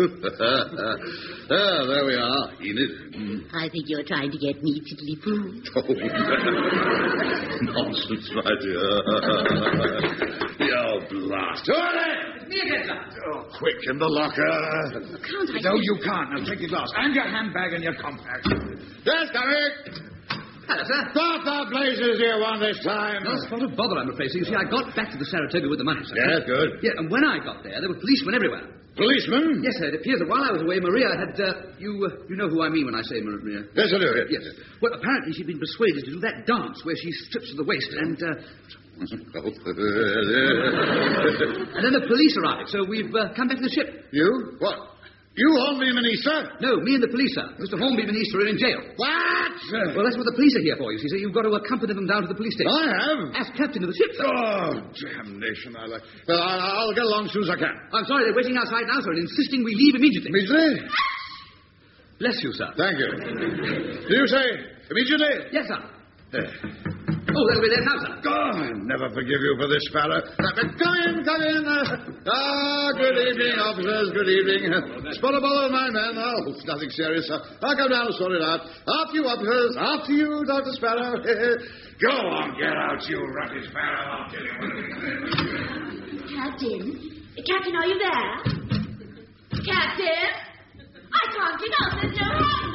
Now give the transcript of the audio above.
There we are, Enid. I think you're trying to get me tiddly-poo. Oh, nonsense, my dear. You blast. It's me again, sir. Oh, quick, in the locker. Can't I... No, you can't. Now, take your glass and your handbag and your compact. Yes, Derek. Hello, sir. What the blazes do you want this time? No spot of bother, I'm afraid. So you see, I got back to the Saratoga with the money, sir. Yes, good. Yeah, and when I got there were policemen everywhere. Policeman? Yes, sir. It appears that while I was away, Maria had, you know who I mean when I say Maria. Yes, I do. Yes. Well, apparently she'd been persuaded to do that dance where she strips to the waist and, and then the police arrived, so we've come back to the ship. You? What? You, Hornby and Easter? No, me and the police, sir. Mr. Hornby and Easter are in jail. What? Well, that's what the police are here for, you see, so you've got to accompany them down to the police station. I have? As captain of the ship, sir. Oh, damnation. Well, I'll get along as soon as I can. I'm sorry, they're waiting outside now, sir, and insisting we leave immediately. Immediately? Bless you, sir. Thank you. Do you say immediately? Yes, sir. Oh, they'll be there now, sir. Oh, I never forgive you for this, fella. Come in. Good evening, officers. Good evening. Spot a bottle of my man. Oh, it's nothing serious, sir. I'll come down and sort it out. After you, officers. After you, Dr. Sparrow. Go on, get out, you rotten sparrow. I'll tell you what. Captain, are you there? Captain? I can't get out. There's no hand.